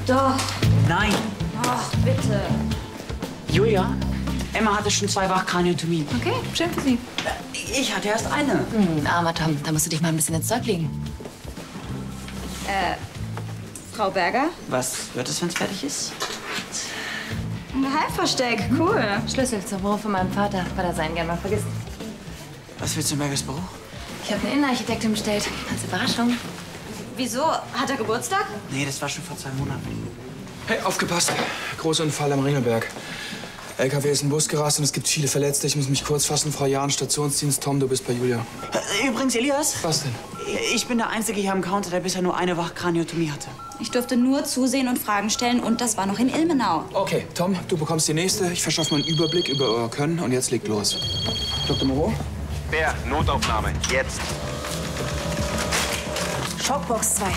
Doch. Nein. Ach, bitte. Julia, Emma hatte schon 2 Wachkraniotomien. Okay, schön für Sie. Ich hatte erst eine. Armer Tom, da musst du dich mal ein bisschen ins Zeug legen. Frau Berger? Was wird es, wenn es fertig ist? Ein Geheimversteck, cool. Schlüssel zum Büro von meinem Vater, weil er seinen gern mal vergisst. Was willst du in Bergers Büro? Ich habe eine Innenarchitektin bestellt, als Überraschung. Wieso? Hat er Geburtstag? Nee, das war schon vor 2 Monaten. Hey, aufgepasst. Großunfall am Ringelberg. LKW ist in den Bus gerast und es gibt viele Verletzte. Ich muss mich kurz fassen. Frau Jahn, Stationsdienst. Tom, du bist bei Julia. Übrigens, Elias. Was denn? Ich bin der Einzige hier am Counter, der bisher nur eine Wachkraniotomie hatte. Ich durfte nur zusehen und Fragen stellen und das war noch in Ilmenau. Okay, Tom, du bekommst die nächste. Ich verschaffe mal einen Überblick über euer Können und jetzt legt los. Dr. Moreau? Bär, Notaufnahme, jetzt. Schockbox 2.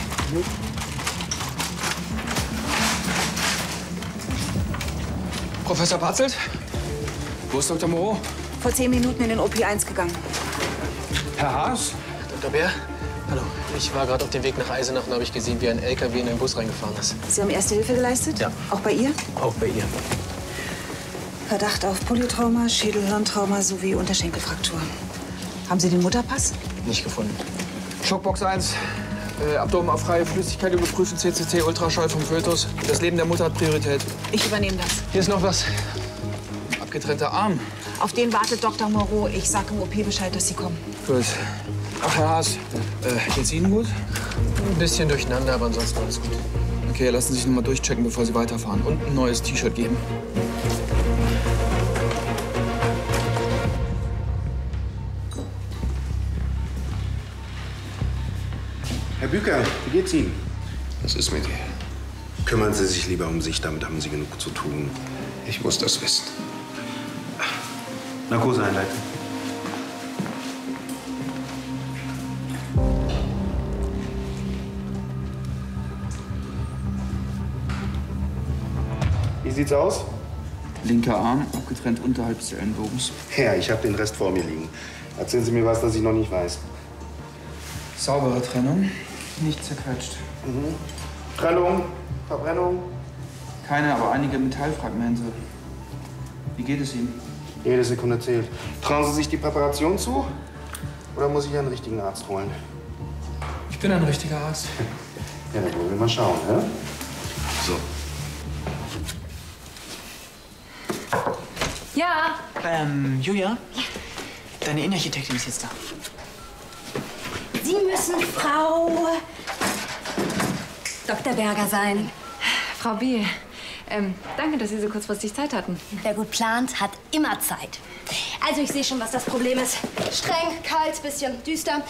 Professor Patzelt? Wo ist Dr. Moreau? Vor 10 Minuten in den OP1 gegangen. Herr Haas? Dr. Bär? Hallo. Ich war gerade auf dem Weg nach Eisenach und habe ich gesehen, wie ein LKW in den Bus reingefahren ist. Sie haben Erste Hilfe geleistet? Ja. Auch bei ihr? Auch bei ihr. Verdacht auf Polytrauma, Schädelhirntrauma sowie Unterschenkelfraktur. Haben Sie den Mutterpass? Nicht gefunden. Schockbox 1. Abdomen auf freie Flüssigkeit überprüfen, CCC, Ultraschall vom Fötus. Das Leben der Mutter hat Priorität. Ich übernehme das. Hier ist noch was. Abgetrennter Arm. Auf den wartet Dr. Moreau. Ich sag im OP Bescheid, dass Sie kommen. Gut. Ach, Herr Haas, geht's Ihnen gut? Ein bisschen durcheinander, aber ansonsten alles gut. Okay, lassen Sie sich noch mal durchchecken, bevor Sie weiterfahren. Und ein neues T-Shirt geben. Herr Büker, wie geht's Ihnen? Was ist mit dir? Kümmern Sie sich lieber um sich, damit haben Sie genug zu tun. Ich muss das wissen. Narkose einleiten. Wie sieht's aus? Linker Arm, abgetrennt unterhalb des Ellenbogens. Ja, ich habe den Rest vor mir liegen. Erzählen Sie mir was, das ich noch nicht weiß. Saubere Trennung, nicht zerquetscht. Trennung, Verbrennung. Keine, aber einige Metallfragmente. Wie geht es Ihnen? Jede Sekunde zählt. Trauen Sie sich die Präparation zu? Oder muss ich einen richtigen Arzt holen? Ich bin ein richtiger Arzt. Ja, dann wollen wir mal schauen, ja? So. Ja. Julia? Deine Innenarchitektin ist jetzt da. Sie müssen Frau Dr. Berger sein. Frau Biel, danke, dass Sie so kurzfristig Zeit hatten. Wer gut plant, hat immer Zeit. Also ich sehe schon, was das Problem ist. Streng, kalt, bisschen düster.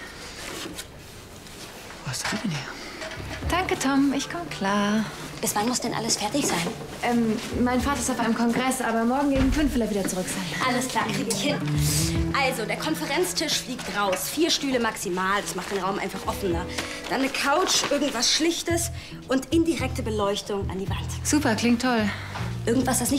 Wo hast du denn her? Danke, Tom, ich komme klar. Bis wann muss denn alles fertig sein? Mein Vater ist auf einem Kongress, aber morgen gegen 5 will er wieder zurück sein. Alles klar, krieg ich hin. Also, der Konferenztisch fliegt raus. 4 Stühle maximal, das macht den Raum einfach offener. Dann eine Couch, irgendwas Schlichtes und indirekte Beleuchtung an die Wand. Super, klingt toll. Irgendwas, das nicht